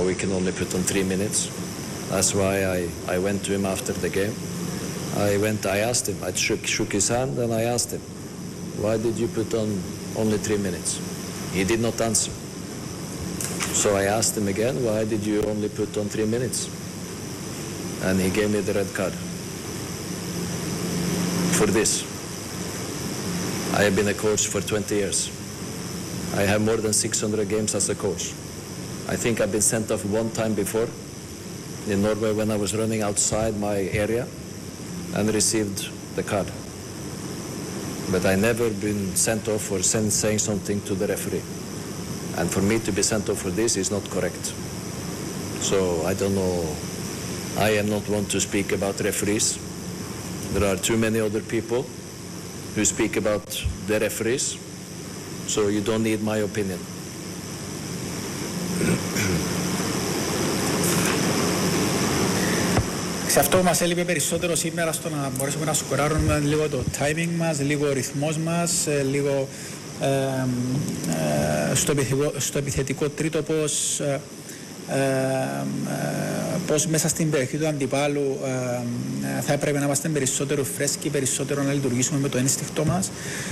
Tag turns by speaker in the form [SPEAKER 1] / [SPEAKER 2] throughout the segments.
[SPEAKER 1] we can only put on 3 minutes. That's why I went to him after the game. I asked him, I shook his hand and I asked him, why did you put on only 3 minutes? He did not answer. So I asked him again, why did you only put on 3 minutes? And he gave me the red card. For this. I have been a coach for 20 years. I have more than 600 games as a coach. I think I've been sent off one time before in Norway when I was running outside my area and received the card. But I never been sent off for saying something to the referee. And for me to be sent off for this is not correct. So I don't know. I am not one to speak about referees. There are too many other people who speak about the referees. So you don't need my opinion.
[SPEAKER 2] Σε αυτό μας έλειπε περισσότερο σήμερα στο να μπορέσουμε να σκοράρουμε λίγο το timing μας, λίγο ο ρυθμός μας, λίγο στο επιθετικό τρίτο πώς μέσα στην περιοχή του αντιπάλου θα έπρεπε να είμαστε περισσότερο φρέσκοι, περισσότερο να λειτουργήσουμε με το ένστικτο μας.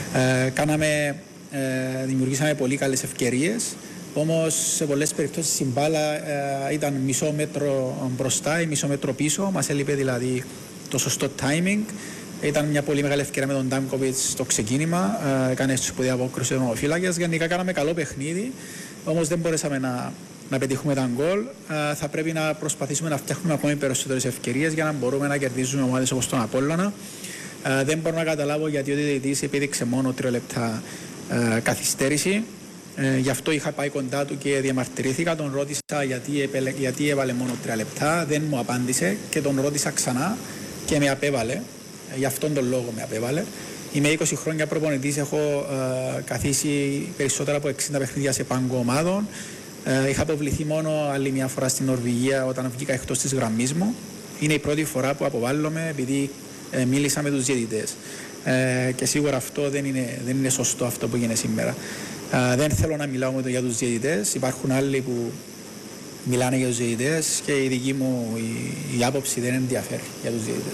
[SPEAKER 2] Δημιουργήσαμε πολύ καλές ευκαιρίες, όμως σε πολλές περιπτώσεις η μπάλα ήταν μισό μέτρο μπροστά ή μισό μέτρο πίσω, μας έλειπε δηλαδή το σωστό timing. Ήταν μια πολύ μεγάλη ευκαιρία με τον Ντάμκοβιτς στο ξεκίνημα, έκανε σπουδή απόκριση των ομοφύλακες. Γενικά κάναμε καλό παιχνίδι, όμως δεν μπορέσαμε να πετύχουμε τα γκολ. Θα πρέπει να προσπαθήσουμε να φτιάχνουμε ακόμη περισσότερες ευκαιρίες για να μπορούμε να κερδίζουμε ομάδες όπως τον Απόλλωνα. Δεν μπορώ να καταλάβω γιατί ο διαιτητής επίδειξε μόνο 3 λεπτά καθυστέρηση. Γι' αυτό είχα πάει κοντά του και διαμαρτυρήθηκα. Τον ρώτησα γιατί έβαλε μόνο 3 λεπτά. Δεν μου απάντησε και τον ρώτησα ξανά και με απέβαλε. Γι' αυτόν τον λόγο με απέβαλε. Είμαι 20 χρόνια προπονητής, έχω καθίσει περισσότερα από 60 παιχνίδια σε πάγκο ομάδων. Είχα αποβληθεί μόνο άλλη μια φορά στην Νορβηγία όταν βγήκα εκτός της γραμμής μου. Είναι η πρώτη φορά που αποβάλλομαι επειδή μίλησα με τους διαιτητές. Και σίγουρα αυτό δεν είναι σωστό αυτό που γίνεται σήμερα. Δεν θέλω να μιλάω για τους διαιτητές. Υπάρχουν άλλοι που μιλάνε για τους διαιτητές και η δική μου η άποψη δεν ενδιαφέρει για τους διαιτητές.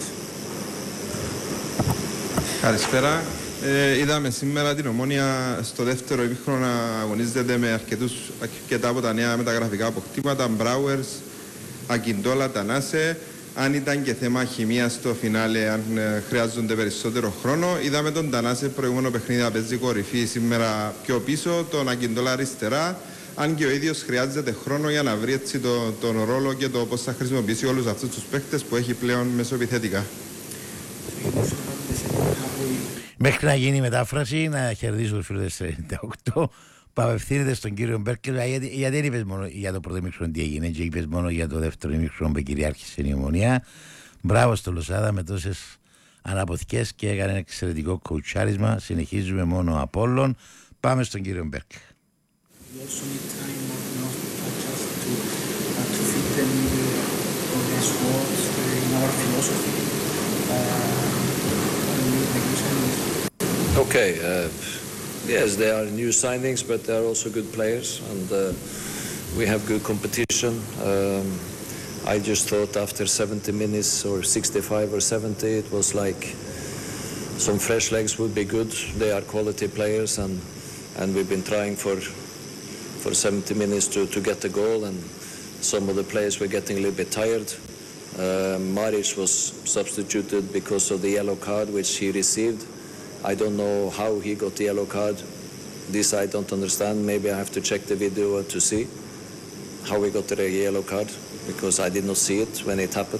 [SPEAKER 3] Καλησπέρα. Είδαμε σήμερα την Ομόνοια στο δεύτερο ημίχρονο να αγωνίζεται με αρκετά από τα νέα μεταγραφικά αποκτήματα. Μπράουερς, Ακιντόλα, Τανάσε. Αν ήταν και θέμα χημίας στο φινάλε, αν χρειάζονται περισσότερο χρόνο. Είδαμε τον Τανάσε προηγούμενο παιχνίδι να παίζει κορυφή, σήμερα πιο πίσω, τον Ακιντόλα αριστερά. Αν και ο ίδιος χρειάζεται χρόνο για να βρει έτσι τον ρόλο και το πώς θα χρησιμοποιήσει όλους αυτούς τους παίκτες που έχει πλέον μεσοεπιθετικά.
[SPEAKER 4] Μέχρι να γίνει η μετάφραση, να χαιρετήσω τους φίλους 38, που απευθύνεται στον κύριο Μπέρκελ, γιατί δεν είπες μόνο για το πρώτο ημίχρονο τι έγινε, και είπες μόνο για το δεύτερο ημίχρονο που κυριάρχησε η Ομονία. Μπράβο στο Λοσάδα με τόσες αναποθηκές και έκανε ένα εξαιρετικό κοουτσάρισμα. Συνεχίζουμε μόνο Απόλλων. Πάμε στον κύριο Μπέρκελ.
[SPEAKER 1] Okay, yes, they are new signings, but they are also good players, and we have good competition. I just thought after 70 minutes or 65 or 70, it was like some fresh legs would be good. They are quality players, and we've been trying for 70 minutes to get the goal, and some of the players were getting a little bit tired. Maric was substituted because of the yellow card which he received. I don't know how he got the yellow card. This I don't understand. Maybe I have to check the video to see how he got the yellow card, because I did not see it when it happened.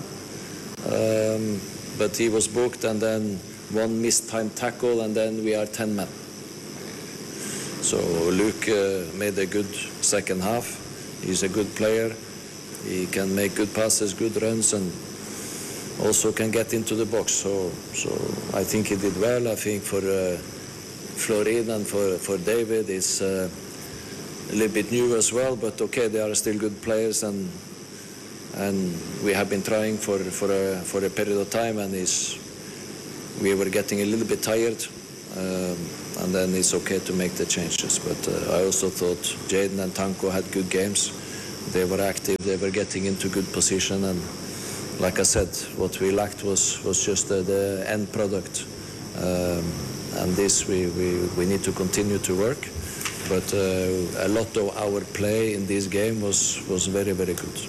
[SPEAKER 1] But he was booked, and then one missed time tackle, and then we are 10 men. So Luke made a good second half. He's a good player. He can make good passes, good runs, and also can get into the box. So I think he did well. I think for Florin and for David, it's a little bit new as well. But okay, they are still good players, and we have been trying for a period of time, and we were getting a little bit tired. And then it's okay to make the changes. But I also thought Jaden and Tanko had good games. they were active, they were getting into good position, and like I said, what we lacked was just the end product. And this we need to continue to work. But a lot of our play in this game was very, very good.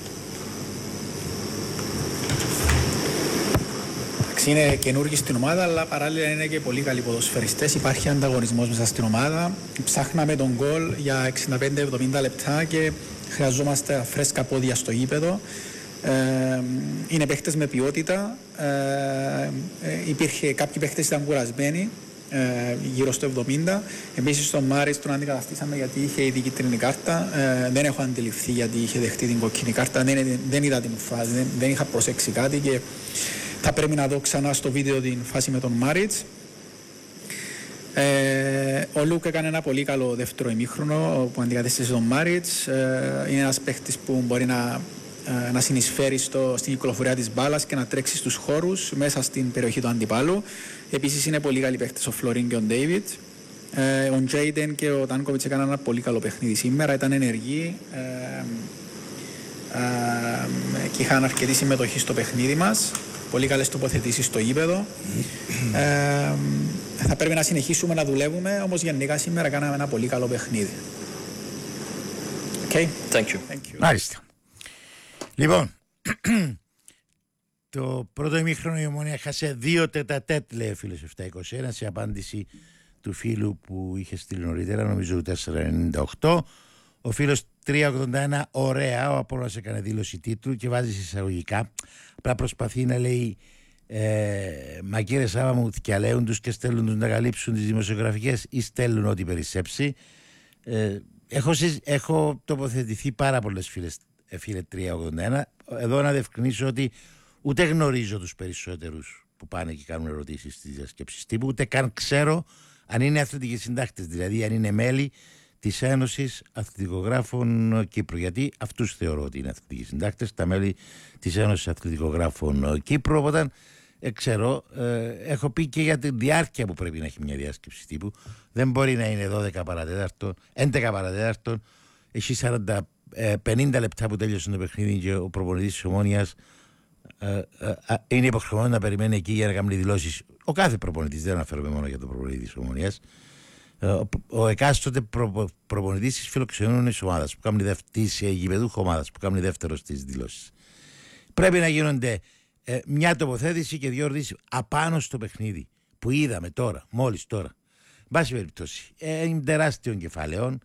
[SPEAKER 2] Είναι καινούργοι στην ομάδα, αλλά παράλληλα είναι και πολύ καλοί ποδοσφαιριστές. Υπάρχει ανταγωνισμός μέσα στην ομάδα. Ψάχναμε τον γκολ για 65-70 λεπτά και χρειαζόμαστε φρέσκα πόδια στο γήπεδο. Είναι παίχτες με ποιότητα. Κάποιοι παίχτες ήταν κουρασμένοι, γύρω στο 70. Επίσης τον Μάρις τον αντικαταστήσαμε γιατί είχε ήδη κίτρινη κάρτα. Δεν έχω αντιληφθεί γιατί είχε δεχτεί την κόκκινη κάρτα. Δεν είδα την φάση, δεν είχα προσέξει κάτι και θα πρέπει να δω ξανά στο βίντεο την φάση με τον Μάριτς. Ο Λουκ έκανε ένα πολύ καλό δεύτερο ημίχρονο που αντικατέστησε τον Μάριτς. Είναι ένας παίχτης που μπορεί να συνεισφέρει στην κυκλοφορία της μπάλας και να τρέξει στους χώρους μέσα στην περιοχή του αντιπάλου. Επίσης είναι πολύ καλοί παίχτες ο Φλωρίν και ο Ντέιβιτ. Ο Τζέιντεν και ο Τάνκοβιτς έκαναν ένα πολύ καλό παιχνίδι σήμερα, ήταν ενεργοί και είχαν αρκετή συμμετοχή στο παιχνίδι μας. Πολύ καλές τοποθετήσεις στο γήπεδο. Θα πρέπει να συνεχίσουμε να δουλεύουμε, όμως γενικά σήμερα κάναμε ένα πολύ καλό παιχνίδι. Okay.
[SPEAKER 1] Thank you.
[SPEAKER 4] Μάλιστα. Λοιπόν, το πρώτο ημίχρονο η Ομόνοια χάσε 2 τετατέτ, λέει ο φίλος 721, σε απάντηση του φίλου που είχε στείλει νωρίτερα, νομίζω 498. Ο φίλος 381, ωραία, ο Απόλλωνας έκανε δήλωση τίτλου και βάζει εισαγωγικά. Απλά προσπαθεί να λέει μακύρε Σάβα μου θυκιαλέουν τους και στέλνουν τους να καλύψουν τις δημοσιογραφικές ή στέλνουν ό,τι περισσέψει. Έχω τοποθετηθεί πάρα πολλές φίλε 381. Εδώ να διευκρινίσω ότι ούτε γνωρίζω τους περισσότερους που πάνε και κάνουν ερωτήσεις στις διασκέψεις τύπου, ούτε καν ξέρω αν είναι αθλητικοί συντάκτες, δηλαδή αν είναι μέλη της Ένωσης Αθλητικογράφων Κύπρου. Γιατί αυτούς θεωρώ ότι είναι αθλητικοί συντάκτες, τα μέλη της Ένωσης Αθλητικογράφων Κύπρου. Οπότε ξέρω, έχω πει και για τη διάρκεια που πρέπει να έχει μια διάσκεψη τύπου. Δεν μπορεί να είναι 12 παρατέταρτο, 11 παρατέταρτο, έχει 50 λεπτά που τέλειωσε το παιχνίδι και ο προπονητής της Ομόνοιας είναι υποχρεωμένος να περιμένει εκεί για να κάνει δηλώσεις. Ο κάθε προπονητής, δεν αναφέρομαι μόνο για τον προπονητή της Ομόνοιας. Ο εκάστοτε προπονητής της φιλοξενούμενης ομάδας που κάνει της γηπεδούχου ομάδας που κάνει δεύτερο στις δηλώσεις. Πρέπει να γίνονται μια τοποθέτηση και 2 ερωτήσεις απάνω στο παιχνίδι που είδαμε τώρα, μόλις τώρα. Βάση περιπτώσει, είναι τεράστιων κεφαλαίων.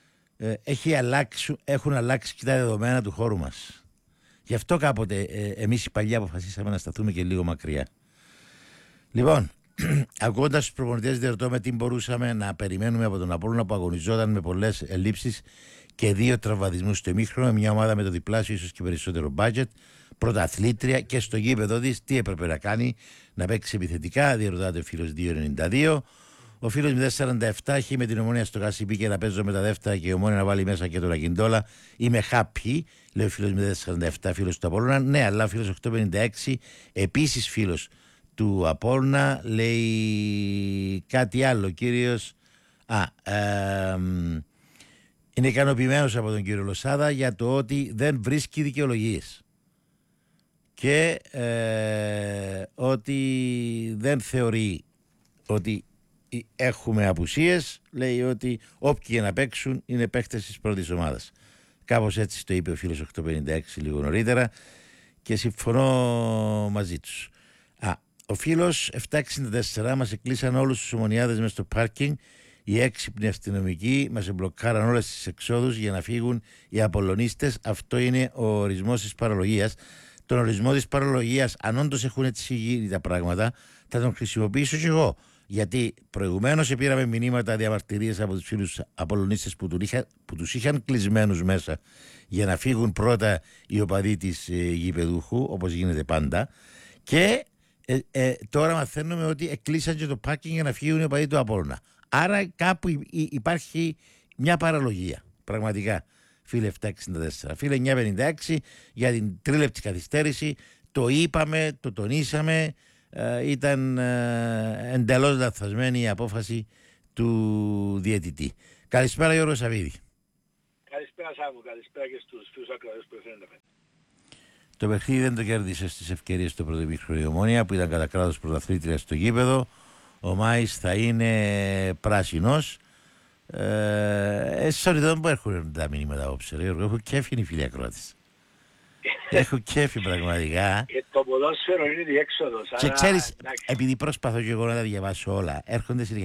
[SPEAKER 4] Έχουν αλλάξει και τα δεδομένα του χώρου μας. Γι' αυτό κάποτε εμείς οι παλιοί αποφασίσαμε να σταθούμε και λίγο μακριά. Λοιπόν, ακούγοντας τους προπονητές, διερωτώ με τι μπορούσαμε να περιμένουμε από τον Απόλλωνα που αγωνιζόταν με πολλές ελλείψεις και 2 τραυματισμούς στο ημίχρονο, μια ομάδα με το διπλάσιο ίσως και περισσότερο μπάτζετ, πρωταθλήτρια και στο γήπεδο της τι έπρεπε να κάνει, να παίξει επιθετικά, διερωτάται ο φίλος 292. Ο φίλος 047 έχει με την Ομόνοια στο Κάσι πήγε να παίζω με τα δεύτερα και η Ομόνοια να βάλει μέσα και τον Ακιντόλα. Είμαι happy, λέει ο φίλος 047, φίλος του Απόλλωνα. Ναι, αλλά ο φίλος 856, επίσης φίλος του Απόλλωνα, λέει κάτι άλλο. Κύριος είναι ικανοποιημένος από τον κύριο Λοσάδα για το ότι δεν βρίσκει δικαιολογίες και ότι δεν θεωρεί ότι έχουμε απουσίες, λέει ότι όποιοι να παίξουν είναι παίκτες της πρώτης ομάδας. Κάπως έτσι το είπε ο φίλος 856 λίγο νωρίτερα και συμφωνώ μαζί τους. Ο φίλος 764 μας εκλείσαν όλους τους ομονιάδες μες στο πάρκινγκ. Οι έξυπνοι αστυνομικοί μας εμπλοκάραν όλες τις εξόδους για να φύγουν οι απολωνίστες. Αυτό είναι ο ορισμός της παρολογίας. Τον ορισμό της παρολογίας, αν όντως έχουν έτσι γίνει τα πράγματα, θα τον χρησιμοποιήσω και εγώ. Γιατί προηγουμένως πήραμε μηνύματα διαμαρτυρίες από τους φίλους απολωνίστες που τους είχαν κλεισμένους μέσα για να φύγουν πρώτα οι οπαδοί της γηπεδούχου, όπως γίνεται πάντα. Και τώρα μαθαίνουμε ότι εκλείσαν και το πάρκινγκ για να φύγουν οι οπαδοί του Απόλλωνα. Άρα κάπου υπάρχει μια παραλογία. Πραγματικά, φίλε 764. Φίλε 956, για την 3λεπτη καθυστέρηση, το είπαμε, το τονίσαμε. Ήταν εντελώς λαθασμένη η απόφαση του διαιτητή. Καλησπέρα Γιώργο Σαββίδη.
[SPEAKER 5] Καλησπέρα Σάσα μου, καλησπέρα και στους φίλους ακροατές που έφεραν τα φέτα.
[SPEAKER 4] Το παιχνίδι δεν το κέρδισε στις ευκαιρίες του πρώτου ημίχρονου η Ομόνοια που ήταν κατά κράτος πρωταθλήτρια στο γήπεδο. Ο Μάης θα είναι πράσινος. Sorry, δεν μου έρχονται τα μηνύματα απόψε. Έχω κέφι οι φίλοι ακροάτες. Έχω κέφι πραγματικά.
[SPEAKER 5] Το ποδόσφαιρο είναι διέξοδος.
[SPEAKER 4] Και ξέρεις, επειδή προσπαθώ και εγώ να τα διαβάσω όλα, έρχονται συνέχεια.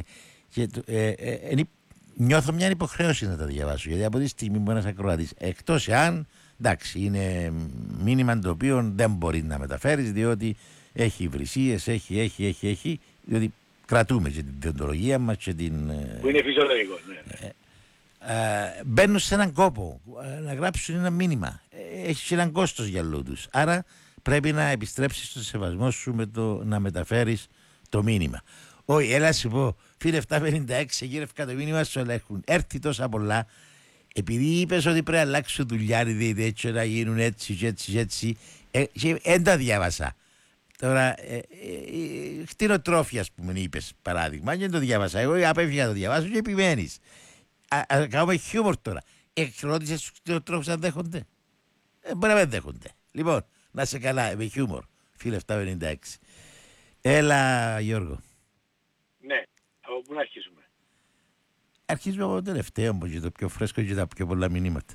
[SPEAKER 4] Νιώθω μια υποχρέωση να τα διαβάσω. Γιατί από τη στιγμή που ένας ακροατής, εκτός εάν, εντάξει, είναι μήνυμα το οποίο δεν μπορεί να μεταφέρεις, διότι έχει υβρισίες, έχει, διότι κρατούμε και την τεχνολογία μας και την...
[SPEAKER 5] Που είναι φυσιολογικό, ναι.
[SPEAKER 4] Μπαίνουν σε έναν κόπο να γράψουν ένα μήνυμα. Έχει έναν κόστος για λόγω τους. Άρα πρέπει να επιστρέψεις στο σεβασμό σου με το να μεταφέρεις το μήνυμα. Όχι, έλα σου πω, φίλε 756, γύρευκα το μήνυμα σου, αλλά έχουν έρθει τόσα πολλά. Επειδή είπες ότι πρέπει να αλλάξω δουλειά, έτσι να γίνουν έτσι και έτσι, και δεν τα διάβασα. Τώρα, κτηνοτρόφια, ας πούμε, είπες παράδειγμα, και δεν το διάβασα. Εγώ απέφυγα να το διαβάσω και επιμένεις. Κάνουμε χιούμορ τώρα. Ρώτησες στους κτηνοτρόφους αν δέχονται. Μπορεί να μην δέχονται. Λοιπόν, να σε καλά, με χιούμορ, φίλε 756. Έλα, Γιώργο.
[SPEAKER 5] Ναι, από πού να αρχίσουμε.
[SPEAKER 4] Αρχίζουμε από το τελευταίο, που είναι το πιο φρέσκο και τα πιο πολλά μηνύματα.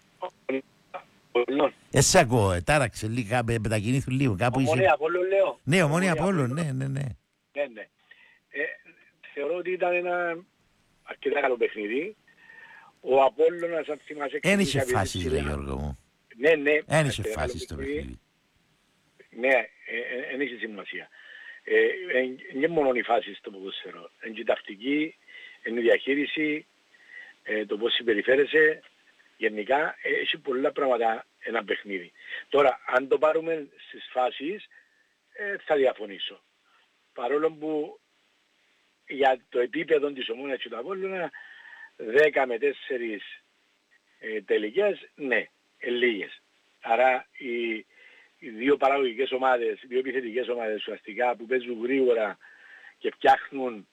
[SPEAKER 4] Εσύ ακούω, τάραξε λίγα, μετακινήθουν λίγο. Κάπου
[SPEAKER 5] Ομόνια Απόλλων, λέω.
[SPEAKER 4] Ναι, Ομόνια Απόλλων, ναι.
[SPEAKER 5] Ναι. Θεωρώ ότι ήταν ένα αρκετά καλό παιχνίδι. Ο Απόλλωνας, αν θυμάσαι...
[SPEAKER 4] Εν είσαι φάσεις, ρε Γιώργο μου.
[SPEAKER 5] Ναι.
[SPEAKER 4] Εν είσαι φάσεις το παιχνίδι.
[SPEAKER 5] Ναι, εν έχει σημασία. Είναι μόνο οι φάσεις στο ποδόσφαιρο. Είναι η τακτική, είναι η διαχείριση, το πώς συμπεριφέρεσαι. Γενικά έχει πολλά πράγματα ένα παιχνίδι. Τώρα, αν το πάρουμε στις φάσεις, θα διαφωνήσω. Παρόλο που για το επίπεδο της Ομόνοιας και του Απόλλωνα 10 με 4 τελικές, ναι, λίγες. Άρα οι δύο παραγωγικές ομάδες, οι δύο επιθετικές ομάδες ουσιαστικά που παίζουν γρήγορα και φτιάχνουν,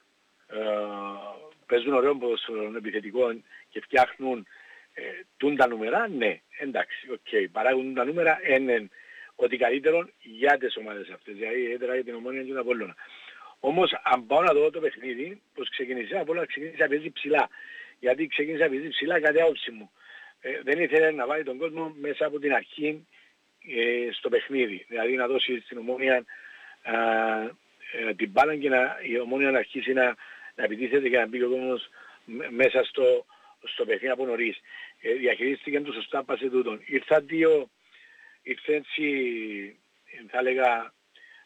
[SPEAKER 5] παίζουν ωραίο ποδόσφαιρο επιθετικό και φτιάχνουν τούν τα νούμερα, ναι, εντάξει, οκ. Παράγουν τα νούμερα, είναι ότι καλύτερο για τις ομάδες αυτές, δηλαδή ιδιαίτερα για την Ομόνια και τον Απόλλωνα. Όμως, αν πάω να δω το παιχνίδι, πως ξεκίνησε, Απόλλωνα ξεκίνησε να παίζει ψηλά. Γιατί ξεκίνησε να παίζει ψηλά, κατά άποψη μου. Δεν ήθελε να βάλει τον κόσμο μέσα από την αρχή στο παιχνίδι. Δηλαδή να δώσει στην Ομόνια την μπάλα και η Ομόνια να αρχίσει να επιτίθεται και να μπει ο κόσμος μέσα στο παιχνίδι από νωρίς. Διαχειρίστηκε το σωστά πάση τούτον. Ήρθε έτσι, θα έλεγα,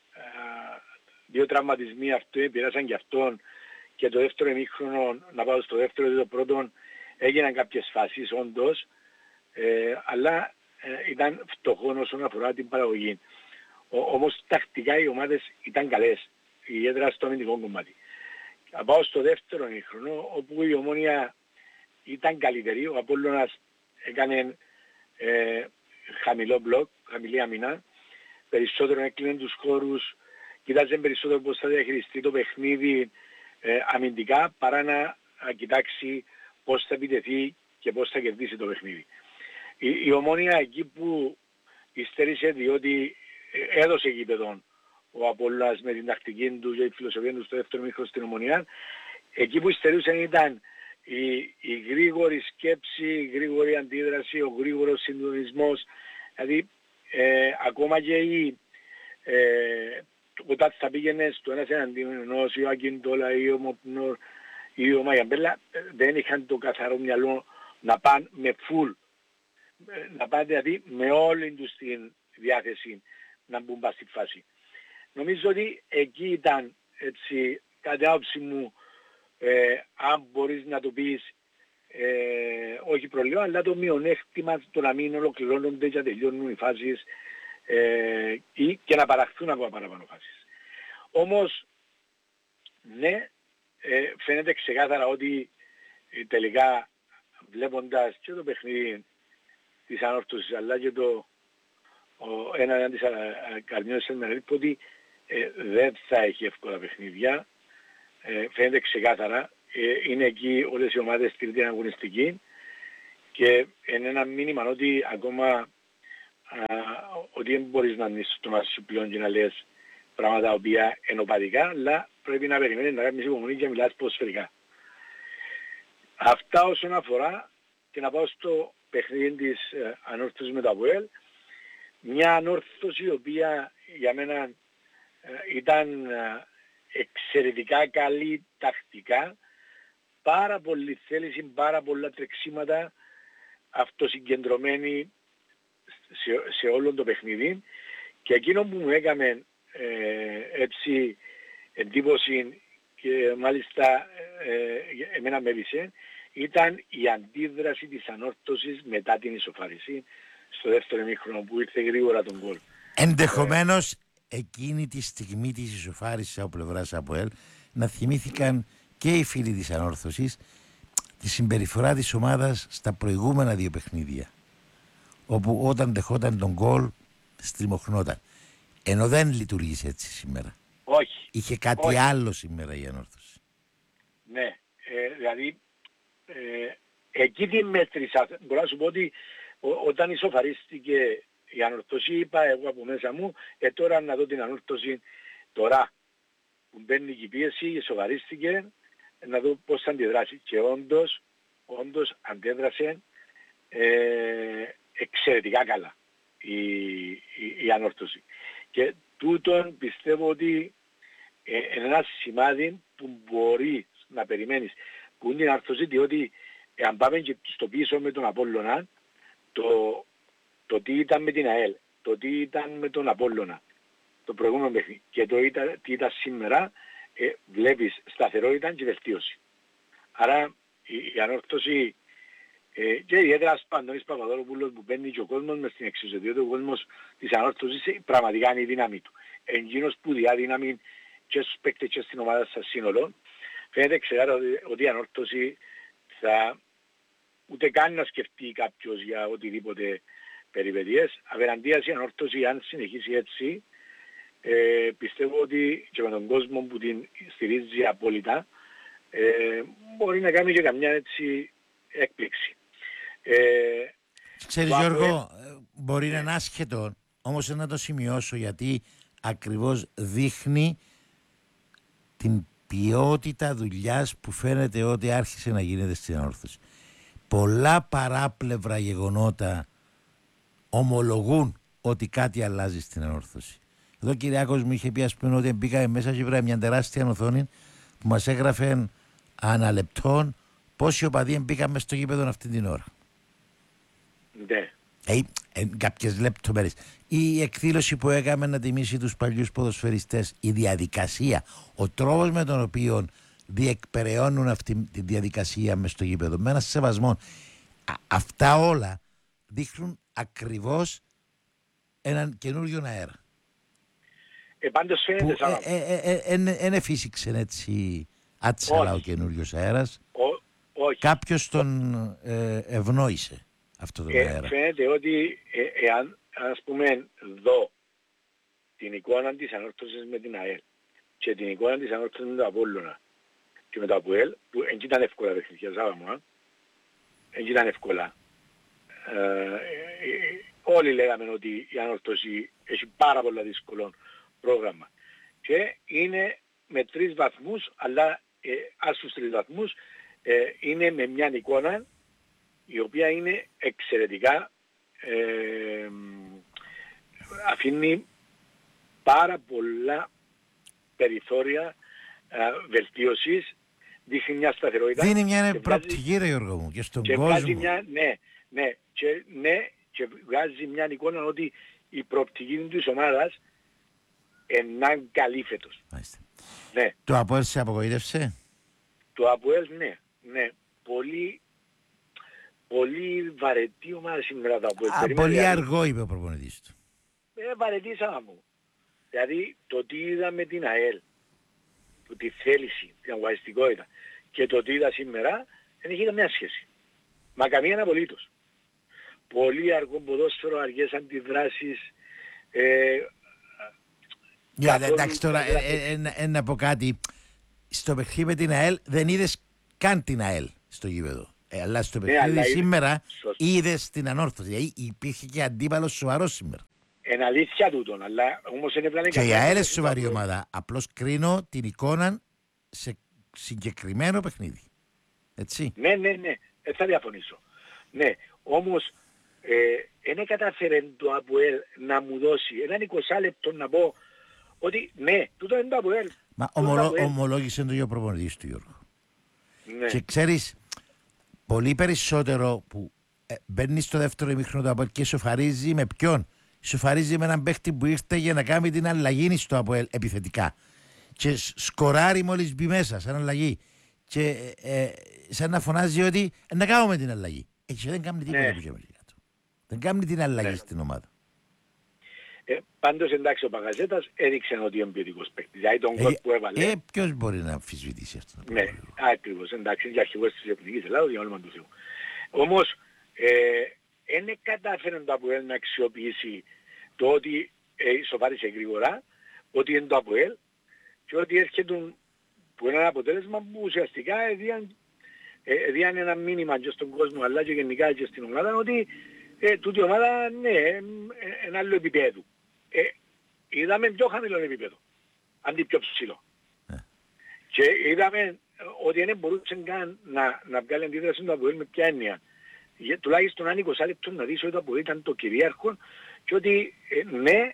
[SPEAKER 5] δύο τραυματισμοί αυτοί, επηρεάσαν και αυτόν και το δεύτερο ημίχρονο, να πάω στο δεύτερο ή το πρώτο, έγιναν κάποιες φάσεις όντως, αλλά ήταν φτωχό όσον αφορά την παραγωγή. Όμως τακτικά οι ομάδες ήταν καλές, ιδιαίτερα στο αμυντικό κομμάτι. Θα πάω στο δεύτερο ημίχρονο, όπου η Ομόνια ήταν καλύτερη, ο Απόλλωνας έκανε χαμηλό μπλοκ, χαμηλή αμυνά, περισσότερο έκλεινε τους χώρους, κοιτάζε περισσότερο πώς θα διαχειριστεί το παιχνίδι αμυντικά, παρά να κοιτάξει πώς θα επιτεθεί και πώς θα κερδίσει το παιχνίδι. Η Ομόνια εκεί που υστερήσε, διότι έδωσε γήπεδον ο Απόλλωνας με την τακτική του και τη φιλοσοφία του στο δεύτερο μήχρονο στην Ομονία, εκεί που υστερούσαν ήταν η γρήγορη σκέψη, η γρήγορη αντίδραση, ο γρήγορος συντονισμός, δηλαδή ακόμα και όταν θα πήγαινε στο ένας εναντίον ενός ή ο Ακιντόλα ή ο Μοπνόρ ή ο Μαγιαμπέλα, δεν είχαν το καθαρό μυαλό να πάνε με full, να πάνε δηλαδή με όλη τους την διάθεση να μπουν πας στη φάση. Νομίζω ότι εκεί ήταν έτσι, κατά άποψη μου, αν μπορείς να το πεις, όχι προλέω, αλλά το μειονέκτημα το να μην ολοκληρώνονται και να τελειώνουν οι φάσεις ή και να παραχθούν ακόμα παραπάνω φάσεις. Όμως, ναι, φαίνεται ξεκάθαρα ότι τελικά βλέποντας και το παιχνίδι της ανόρθωσης αλλά και το έναν της Καρμιώνης Σελμερίδη, ότι δεν θα έχει εύκολα παιχνίδια. Φαίνεται ξεκάθαρα. Είναι εκεί όλες οι ομάδες στην αγωνιστική Και είναι ένα μήνυμα ότι ακόμα ότι δεν μπορείς να ανοίξεις το στόμα σου πλέον και να λες πράγματα τα οποία ενοπατικά, αλλά πρέπει να περιμένεις να κάνεις υπομονή και να μιλάς ποδοσφαιρικά. Αυτά όσον αφορά, και να πάω στο παιχνίδι της ανόρθωσης με το ΑΠΟΕΛ. Μια ανόρθωση η οποία για μένα ήταν εξαιρετικά καλή τακτικά, πάρα πολύ θέληση, πάρα πολλά τρεξίματα, αυτοσυγκεντρωμένη σε όλο το παιχνίδι, και εκείνο που μου έκανε έτσι εντύπωση και μάλιστα εμένα με έβησε, ήταν η αντίδραση της ανόρθωσης μετά την ισοφάριση στο δεύτερο ημίχρονο που ήρθε γρήγορα τον γκολ.
[SPEAKER 4] Ενδεχομένως εκείνη τη στιγμή της ισοφάρισης από πλευράς ΑΠΟΕΛ να θυμήθηκαν και οι φίλοι της ανόρθωσης τη συμπεριφορά της ομάδας στα προηγούμενα δύο παιχνίδια, όπου όταν δεχόταν τον γκολ στριμωχνόταν, ενώ δεν λειτουργήσε έτσι σήμερα.
[SPEAKER 5] Όχι.
[SPEAKER 4] Είχε κάτι
[SPEAKER 5] Όχι.
[SPEAKER 4] άλλο σήμερα η ανόρθωση.
[SPEAKER 5] Ναι, δηλαδή εκεί τη μέτρησα. Μπορώ να σου πω ότι όταν ισοφαρίστηκε η ανόρθωση, είπα εγώ από μέσα μου, τώρα να δω την ανόρθωση τώρα που μπαίνει η πίεση, ισοφαρίστηκε, να δω πώς θα αντιδράσει. Και όντως αντέδρασε εξαιρετικά καλά η ανόρθωση. Και τούτον πιστεύω ότι είναι ένα σημάδι που μπορεί να περιμένεις που είναι την ανόρθωση, διότι αν πάμε και στο πίσω με τον Απόλλωνα, το τι ήταν με την ΑΕΛ, το τι ήταν με τον Απόλλωνα το προηγούμενο παιχνίδι και τι ήταν σήμερα, βλέπεις σταθερότητα και βελτίωση. Άρα η ανόρθωση και ιδιαίτερα Σπαντώνης Παπαδόπουλος που μπαίνει και ο κόσμος μες στην εξίσωση, διότι ο κόσμος της ανόρθωσης πραγματικά είναι η δύναμη του. Εκείνος που διάδυναμη και στους παίκτες και στην ομάδα σας σύνολο, φαίνεται ξεκάθαρα ότι η ανόρθωση θα ούτε καν να σκεφτεί κάποιος για οτιδήποτε περιπετειές. Απέναντίας η ανόρθωση, αν συνεχίσει έτσι, πιστεύω ότι και με τον κόσμο που την στηρίζει απόλυτα, μπορεί να κάνει και καμιά έτσι έκπληξη.
[SPEAKER 4] Ξέρεις Γιώργο, μπορεί να είναι άσχετο, όμως να το σημειώσω γιατί ακριβώς δείχνει την ποιότητα δουλειάς που φαίνεται ότι άρχισε να γίνεται στην ανόρθωση. Πολλά παράπλευρα γεγονότα ομολογούν ότι κάτι αλλάζει στην ανόρθωση. Εδώ ο Κυριάκος μου είχε πει, ας πούμε, ότι μπήκαμε μέσα και βρήκαμε μια τεράστια οθόνη που μας έγραφε αναλεπτών πόσοι οπαδοί μπήκαμε στο γήπεδο αυτή την ώρα.
[SPEAKER 5] Ναι.
[SPEAKER 4] Κάποιες λεπτομέρειες. Η εκδήλωση που έκαμε να τιμήσει τους παλιούς ποδοσφαιριστές, η διαδικασία, ο τρόπος με τον οποίο διεκπεραιώνουν αυτή τη διαδικασία μες στο γήπεδο, με ένα σεβασμό. Αυτά όλα δείχνουν ακριβώς έναν καινούριο αέρα.
[SPEAKER 5] Πάντως φαίνεται σαν
[SPEAKER 4] Εν φύσηξε έτσι άτσαλα ο καινούριος αέρας.
[SPEAKER 5] όχι.
[SPEAKER 4] Κάποιος τον ευνόησε αυτό το αέρα.
[SPEAKER 5] Φαίνεται ότι εάν ας πούμε δω την εικόνα της ανόρθωσης με την ΑΕΛ και την εικόνα της ανόρθωσης με το Απόλλωνα και με το ΑΠΟΕΛ, που δεν ήταν εύκολα παιχνίδια, Σάβα μου, δεν ήταν εύκολα. Όλοι λέγαμε ότι η ανόρθωση έχει πάρα πολλά δύσκολο πρόγραμμα και είναι με 3 βαθμούς, αλλά ας τους 3 βαθμούς είναι με μια εικόνα η οποία είναι εξαιρετικά, αφήνει πάρα πολλά περιθώρια βελτίωσης, δείχνει μια σταθερότητα.
[SPEAKER 4] Δίνει μια προοπτική, ρε Γιώργο μου, και στον κόσμο.
[SPEAKER 5] Βγάζει μια, και βγάζει μια εικόνα ότι η προοπτική της ομάδας είναι καλή φέτος. Ναι.
[SPEAKER 4] Το ΑΠΟΕΛ σε απογοήτευσε?
[SPEAKER 5] Το ΑΠΟΕΛ ναι. Πολύ βαρετή ομάδα σήμερα το ΑΠΟΕΛ.
[SPEAKER 4] Πολύ αργό είπε ο προπονητής του.
[SPEAKER 5] Βαρετή σαν μου. Δηλαδή το τι είδα με την ΑΕΛ, που τη θέληση, την αγωνιστικότητα και το τι είδα σήμερα δεν έχει καμία σχέση. Μα καμία απολύτως. Πολύ αργό ποδόσφαιρο, αργές αντιδράσεις.
[SPEAKER 4] Εντάξει τώρα, να πω κάτι. Στο παιχνίδι με την ΑΕΛ δεν είδες καν την ΑΕΛ στο γήπεδο. Αλλά στο
[SPEAKER 5] Ναι,
[SPEAKER 4] παιχνίδι
[SPEAKER 5] αλλά
[SPEAKER 4] σήμερα
[SPEAKER 5] σωστό.
[SPEAKER 4] είδες την ανόρθωση. Δηλαδή υπήρχε και αντίπαλος σοβαρός σήμερα.
[SPEAKER 5] Είναι αλήθεια τούτον, αλλά όμως είναι πλάνη
[SPEAKER 4] Και η ΑΕΛ είναι σοβαρή ομάδα. Απλώς κρίνω την εικόνα σε συγκεκριμένο παιχνίδι. Έτσι.
[SPEAKER 5] Ναι, θα διαφωνήσω. Ναι, όμως δεν κατάφερε το ΑΠΟΕΛ να μου δώσει έναν 20 λεπτό να πω ότι ναι, τούτο είναι το ΑΠΟΕΛ.
[SPEAKER 4] Μα
[SPEAKER 5] Τούτο το ΑΠΟΕΛ.
[SPEAKER 4] ομολόγησε το για ο προπονητής του, Γιώργο.
[SPEAKER 5] Ναι.
[SPEAKER 4] Και ξέρεις, πολύ περισσότερο που μπαίνει στο δεύτερο ημίχρονο του ΑΠΟΕΛ και σοφαρίζει με ποιον. Σοφαρίζει με έναν παίχτη που ήρθε για να κάνει την αλλαγή στο ΑΠΟΕΛ επιθετικά. Και σκοράρει μόλις μπει μέσα, σαν αλλαγή. Και σαν να φωνάζει ότι να κάνουμε την αλλαγή. Έτσι δεν κάνει τίποτα που είχε κάτω. Δεν κάνει την αλλαγή στην ομάδα.
[SPEAKER 5] Πάντως εντάξει ο Παγαζέτας έδειξε ότι είναι ποιοτικός παίκτης. Δηλαδή τον γκολ που έβαλε.
[SPEAKER 4] Ποιος μπορεί να αμφισβητήσει αυτό.
[SPEAKER 5] Ναι, ακριβώς. Εντάξει, είναι αρχηγός της Εθνικής Ελλάδος για όνομα του Θεού. Όμως, δεν κατάφερε το ΑΠΟΕΛ να αξιοποιήσει το ότι σοφάρισε γρήγορα, ότι είναι το ΑΠΟΕΛ και ότι έρχεται που είναι ένα αποτέλεσμα που ουσιαστικά έδιαν ένα μήνυμα και στον κόσμο αλλά και γενικά και στην ομάδα ότι τούτη η ομάδα ναι, ένα άλλο επίπεδο. Είδαμε πιο χαμηλό επίπεδο, αντί πιο ψηλό. Και είδαμε ότι δεν μπορούσε καν να βγάλει αντίδραση του ΑΠΟΕΛ με ποια έννοια. Τουλάχιστον αν 20 λεπτό να δεις ότι το ΑΠΟΕΛ ήταν το κυρίαρχο και ότι ναι,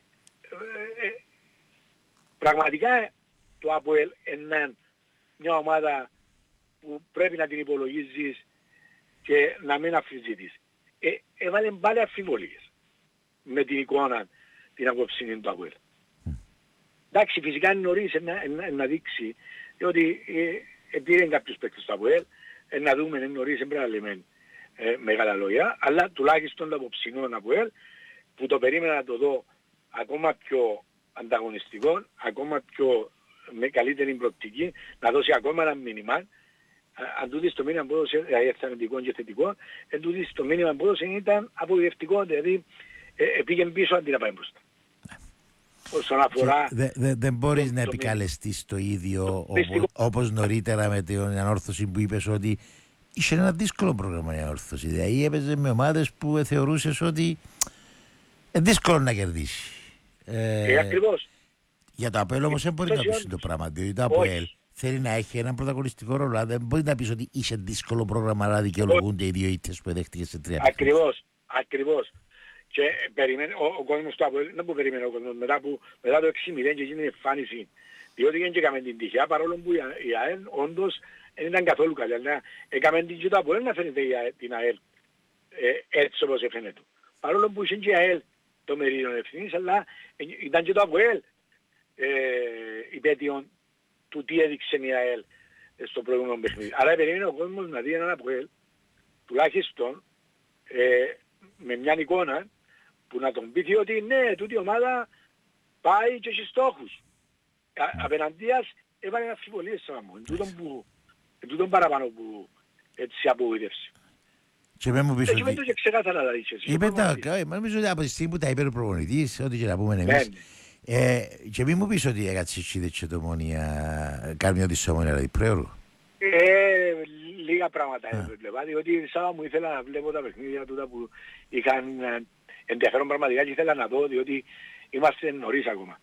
[SPEAKER 5] πραγματικά το ΑΠΟΕΛ είναι μια ομάδα που πρέπει να την υπολογίζεις και να μην αφιζητείς. Έβαλε πάλι αμφιβολίες με την εικόνα την απόψινη του ΑΠΟΕΛ. Εντάξει, φυσικά είναι νωρίς να δείξει ότι πήρε κάποιους παίκτες του ΑΠΟΕΛ, να δούμε είναι νωρίς, δεν πρέπει να λέμε μεγάλα λόγια, αλλά τουλάχιστον το απόψινό ΑΠΟΕΛ που το περίμενα να το δω ακόμα πιο ανταγωνιστικό, ακόμα πιο με καλύτερη προοπτική, να δώσει ακόμα ένα μήνυμα. Αν του δεις το μήνυμα που έδωσε, δηλαδή ευθανετικό και θετικό, αν του δεις το μήνυμα που έδωσε ήταν απογοητευτικό, δηλαδή πήγαινε πίσω αντί να πάει μπροστά. Όσον αφορά...
[SPEAKER 4] Δεν μπορείς να επικαλεστείς το ίδιο όπως νωρίτερα με την ανόρθωση που είπες ότι είχε ένα δύσκολο πρόγραμμα η ανόρθωση. Δηλαδή έπαιζε με ομάδες που θεωρούσες ότι είναι δύσκολο να κερδίσει.
[SPEAKER 5] Ακριβώς.
[SPEAKER 4] Για το ΑΠΟΕΛ όμως δεν μπορεί να πεις το πράγμα. Διότι το ΑΠΟΕΛ θέλει να έχει έναν πρωταγωνιστικό ρόλο. Αλλά δεν μπορεί να πεις ότι είσαι δύσκολο πρόγραμμα, αλλά δικαιολογούνται οι δύο ήττες που δέχτηκε σε 3.
[SPEAKER 5] Ακριβώς. Και περιμένει, ο κόσμος του ΑΠΟΕΛ, δεν που περιμένει ο κόσμος, μετά το 6-0 και γίνει η εμφάνιση. Διότι δεν έκαμε την τυχαία, παρόλο που η ΑΕΛ όντως δεν ήταν καθόλου καλή. Αλλά έκαμε την τυχαία του ΑΠΟΕΛ να φαίνεται την ΑΕΛ έτσι όπως φαίνεται. Παρόλο που είχε και η ΑΕΛ το μερίδιο ευθύνης, αλλά ήταν και το ΑΠΟΕΛ υπέτειον του τι έδειξε η ΑΕΛ στο προηγούμενο παιχνίδι. Άρα περιμένει ο κόσμος να δει έναν ΑΠΟΕΛ τουλάχιστον με μια εικόνα που να τον πει ότι ναι, τούτη η ομάδα πάει και έχει στόχους. Απέναντίας έβαλε αμφιβολίες σε μου. Τούτον παραπάνω που έτσι απογοήτευσε.
[SPEAKER 4] Και με μου πεις ότι...
[SPEAKER 5] με το και ξεκάθαρα να δείξες.
[SPEAKER 4] Είπε τα, νομίζω ότι από τη στιγμή που τα είπε ο προπονητής, ό,τι και να πούμε εμείς, και μην μου πεις ότι έκατσε εσύ και το Ομόνοια, κάνει ό,τι σε Ομόνοια, δηλαδή πρόωρου.
[SPEAKER 5] Λίγα πράγματα έβλεπα, διότι σαν μου ήθελα να βλέπω τα παιχνίδια τούτα που είχαν ενδιαφέρον πραγματικά και ήθελα να δω, διότι είμαστε νωρίς ακόμα.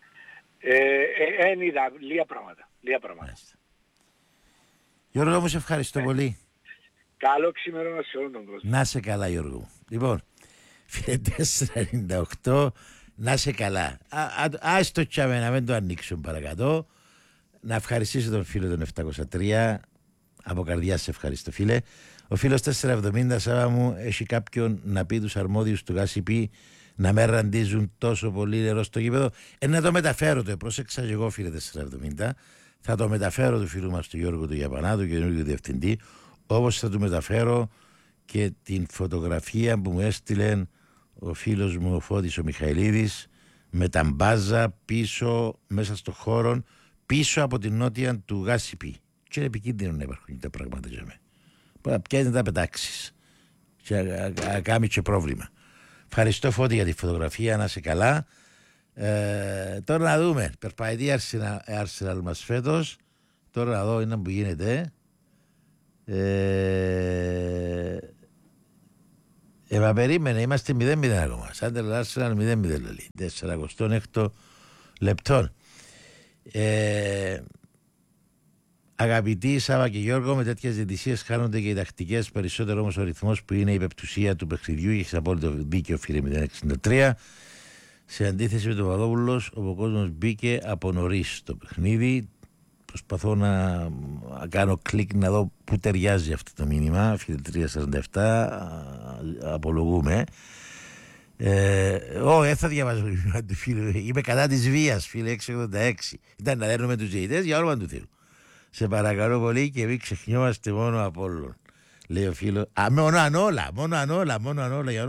[SPEAKER 5] Είδα λίγα πράγματα.
[SPEAKER 4] Γιώργο μου, σε ευχαριστώ πολύ.
[SPEAKER 5] Καλό ξημέρωμα σε όλον τον κόσμο.
[SPEAKER 4] Να σε καλά, Γιώργο μου. Λοιπόν, φίλε 498, να σε καλά. Ας το τσάμε να μην το ανοίξουν παρακατώ. Να ευχαριστήσω τον φίλο τον 703. Από καρδιά σε ευχαριστώ, φίλε. Ο φίλος 470, Σάβα μου, έχει κάποιον να πει τους αρμόδιους του ΓΑΣΥΠΗ να με ραντίζουν τόσο πολύ νερό στο γήπεδο. Να το μεταφέρω, το πρόσεξα και εγώ, φίλε 470. Θα το μεταφέρω του φίλου μας του Γιώργου του Γιαπανάτου, καινούργιου διευθυντή, όπως θα του μεταφέρω και την φωτογραφία που μου έστειλε ο φίλος μου ο Φώτης ο Μιχαηλίδης με τα μπάζα πίσω μέσα στο χώρο, πίσω από την νότια του ΓΑΣΥΠΗ. Και είναι επικίνδυνο να υπάρχουν τα πράγματα για μένα. Ποια είναι τα πετάξεις και κάνει και πρόβλημα. Ευχαριστώ Φώτη για τη φωτογραφία, να είσαι καλά. Τώρα να δούμε, περπατεί Arsenal μας φέτος. Τώρα να δω είναι που γίνεται. Περίμενε, είμαστε 0-0 ακόμα. Σάντερ Άρσεναλ 0-0 λέει. 46 λεπτών. Αγαπητοί Σάβα και Γιώργο, με τέτοιες διαιτησίες χάνονται και οι τακτικές. Περισσότερο όμως ο ρυθμός που είναι η πεπτουσία του παιχνιδιού. Έχεις απόλυτο δίκιο, φίλε 063. Σε αντίθεση με τον Παπαδόπουλος, ο κόσμος μπήκε από νωρίς στο παιχνίδι. Προσπαθώ να κάνω κλικ να δω πού ταιριάζει αυτό το μήνυμα. Φίλε 347, απολογούμε. Θα διαβάζω το μήνυμα του φίλου. Είμαι κατά της βίας, φίλε 686. Ήταν να δέρνουμε τους διαιτητές για όνομα του Θεού. Σε παρακαλώ πολύ και μην ξεχνιόμαστε μόνο από όλων. Λέει ο φίλος. Μόνο αν όλα.